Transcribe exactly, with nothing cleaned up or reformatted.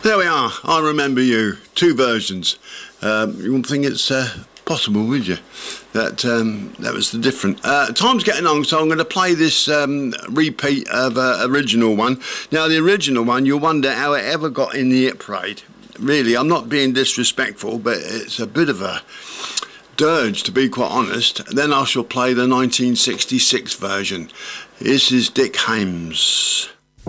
There we are. I Remember You. Two versions. Um, you wouldn't think it's uh, possible, would you? That um, that was the different. Uh, time's getting on, so I'm going to play this um, repeat of uh, original one. Now, the original one, you'll wonder how it ever got in the hit parade. Really, I'm not being disrespectful, but it's a bit of a dirge, to be quite honest. Then I shall play the nineteen sixty-six version. This is Dick Haymes.